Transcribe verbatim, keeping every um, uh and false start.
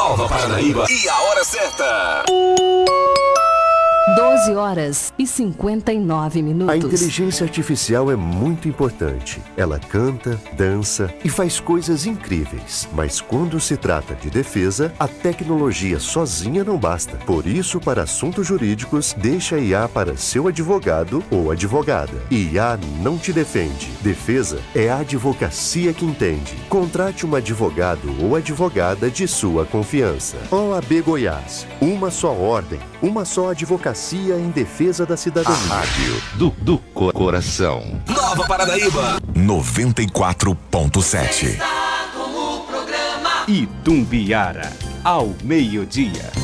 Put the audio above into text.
Nova Paranaíba e a hora certa. doze horas e cinquenta e nove minutos. A inteligência artificial é muito importante. Ela canta, dança e faz coisas incríveis. Mas quando se trata de defesa, a tecnologia sozinha não basta. Por isso, para assuntos jurídicos, deixa a I A para seu advogado ou advogada. I A não te defende. Defesa é a advocacia que entende. Contrate um advogado ou advogada de sua confiança. O A B Goiás. Uma só ordem, uma só advocacia em defesa da cidadania. A rádio do, do coração. Nova Paranaíba noventa e quatro ponto sete. Itumbiara, ao meio-dia.